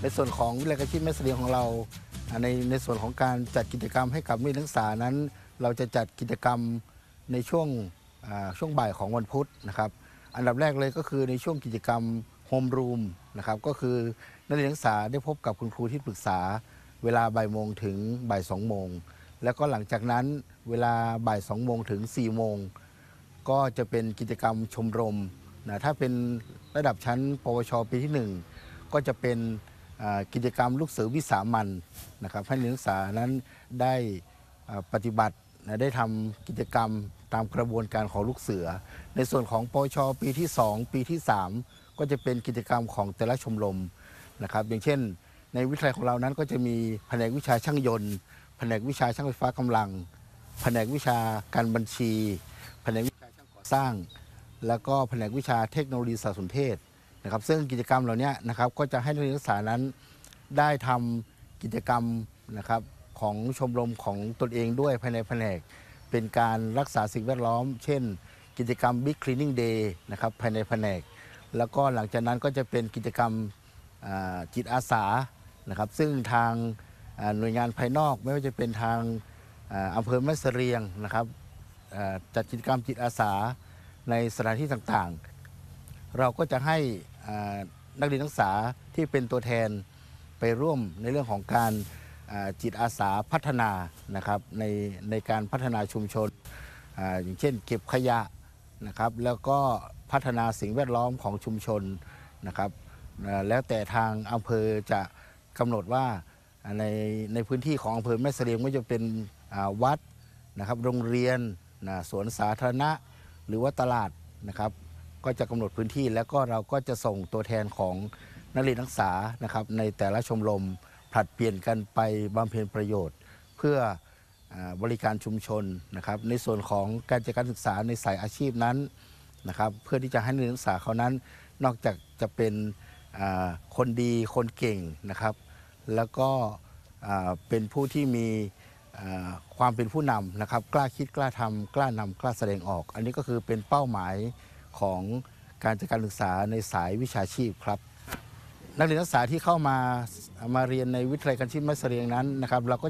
ในส่วนของวิทยาลัยอาชีพแม่เสลียงของเราในส่วนของการจัดกิจกรรมให้กับนักศึกษานั้นเราจะจัดกิจกรรมในช่วงบ่ายของวันพุธนะครับอันดับแรกเลยก็คือในช่วงกิจกรรมโฮมรูมนะครับก็คือนักเรียนนักศึกษาได้พบกับคุณครูที่ปรึกษาเวลาบ่ายโมงถึงบ่ายสองโมงแล้วก็หลังจากนั้นเวลาบ่าย2 โมงถึง4 โมงก็จะเป็นกิจกรรมชมรมนะถ้าเป็นระดับชั้นปวชปีที่ 1ก็จะเป็นกิจกรรมลูกเสือวิสามัญนะครับให้นักศึกษานั้นได้ปฏิบัติได้ทำกิจกรรมตามกระบวนการของลูกเสือในส่วนของปวชปีที่ 2 ปีที่ 3ก็จะเป็นกิจกรรมของแต่ละชมรมนะครับอย่างเช่นในวิทยาลัยของเรานั้นก็จะมีแผนกวิชาช่างยนต์แผนกวิชาช่างไฟฟ้ากำลังแผนกวิชาการบัญชีแผนกวิชาช่างก่อสร้างแล้วก็แผนกวิชาเทคโนโลยีสารสนเทศนะครับซึ่งกิจกรรมเหล่านี้นะครับก็จะให้นักศึกษานั้นได้ทำกิจกรรมนะครับของชมรมของตนเองด้วยภายในแผนกเป็นการรักษาสิ่งแวดล้อมเช่นกิจกรรม Big Cleaning Day นะครับภายในแผนกแล้วก็หลังจากนั้นก็จะเป็นกิจกรรมจิตอาสานะครับซึ่งทางหน่วยงานภายนอกไม่ว่าจะเป็นทางอำเภอแม่เสรียงนะครับจัดกิจกรรมจิตอาสาในสถานที่ต่างๆเราก็จะให้นักเรียนนักศึกษาที่เป็นตัวแทนไปร่วมในเรื่องของการจิตอาสาพัฒนานะครับในการพัฒนาชุมชนอย่างเช่นเก็บขยะนะครับแล้วก็พัฒนาสิ่งแวดล้อมของชุมชนนะครับแล้วแต่ทางอำเภอจะกำหนดว่าในพื้นที่ของอำเภอแม่เสลียงก็จะเป็นวัดนะครับโรงเรียนสวนสาธารณะหรือว่าตลาดนะครับก็จะกำหนดพื้นที่แล้วก็เราก็จะส่งตัวแทนของนักเรียนนักศึกษานะครับในแต่ละชมรมผลัดเปลี่ยนกันไปบำเพ็ญประโยชน์เพื่อบริการชุมชนนะครับในส่วนของการจัดการศึกษาในสายอาชีพนั้นนะครับเพื่อที่จะให้นักเรียนนักศึกษาเขานั้นนอกจากจะเป็นคนดีคนเก่งนะครับแล้วก็เป็นผู้ที่มีความเป็นผู้นำนะครับกล้าคิดกล้าทำกล้านำกล้าแสดงออกอันนี้ก็คือเป็นเป้าหมายของการจัดการศึกษาในสายวิชาชีพครับนักเรียนนักศึกษาที่เข้ามาเรียนในวิทยาลัยการชีพแม่เสลียงนั้นนะครับเราก็